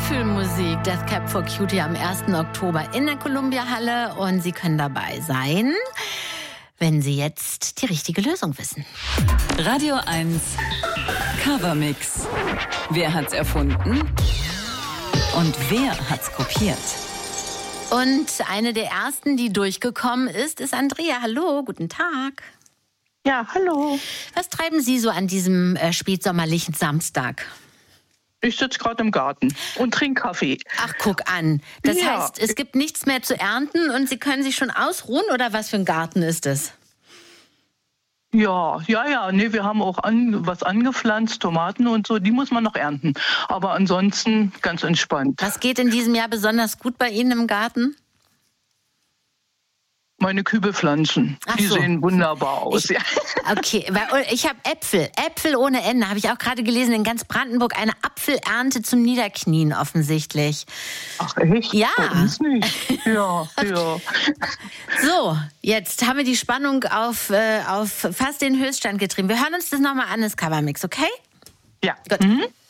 Wohlfühlmusik, Death Cab for Cutie am 1. Oktober in der Columbia-Halle. Und Sie können dabei sein, wenn Sie jetzt die richtige Lösung wissen. Radio 1 Covermix. Wer hat's erfunden? Und wer hat's kopiert? Und eine der ersten, die durchgekommen ist Andrea. Hallo, guten Tag. Ja, hallo. Was treiben Sie so an diesem spätsommerlichen Samstag? Ich sitze gerade im Garten und trinke Kaffee. Ach, guck an. Das heißt, es gibt nichts mehr zu ernten und Sie können sich schon ausruhen? Oder was für ein Garten ist es? Ja. Nee, wir haben auch was angepflanzt, Tomaten und so, die muss man noch ernten. Aber ansonsten ganz entspannt. Was geht in diesem Jahr besonders gut bei Ihnen im Garten? Meine Kübelpflanzen, die sehen wunderbar aus. Okay, weil ich habe Äpfel ohne Ende, habe ich auch gerade gelesen, in ganz Brandenburg eine Apfelernte zum Niederknien offensichtlich. Ach echt? Ja. Bei uns nicht. Ja. So, jetzt haben wir die Spannung auf fast den Höchststand getrieben. Wir hören uns das nochmal an, das Covermix, okay? Ja. Gut.